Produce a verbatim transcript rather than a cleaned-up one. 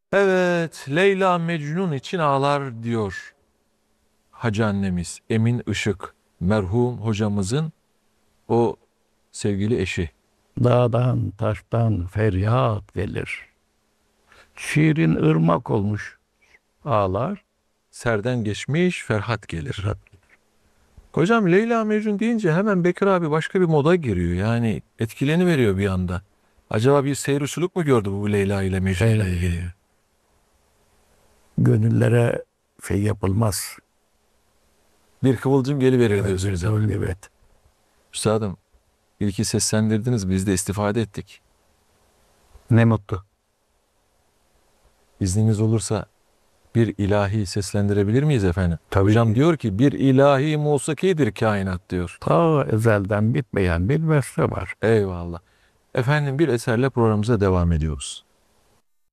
Evet, Leyla Mecnun için ağlar diyor Hacı annemiz Emin Işık, merhum hocamızın o sevgili eşi. Dağdan taştan feryat gelir. Şiirin ırmak olmuş ağlar. Serden geçmiş Ferhat gelir. Hocam Leyla Mecnun deyince hemen Bekir abi başka bir moda giriyor. Yani etkileni veriyor bir anda. Acaba bir seyir usulük mu gördü bu Leyla ile Mecnun ile Şey, ilgili? gönüllere şey yapılmaz. Bir kıvılcım geliverir Evet, diyorsunuz hemen. öyle evet. Üstadım, ilki seslendirdiniz, biz de istifade ettik. Ne mutlu. İzniniz olursa bir ilahi seslendirebilir miyiz efendim? Tabii Hocam ki. diyor ki bir ilahi musikidir kainat diyor. Ta ezelden bitmeyen bir beste var. Eyvallah. Efendim bir eserle programımıza devam ediyoruz.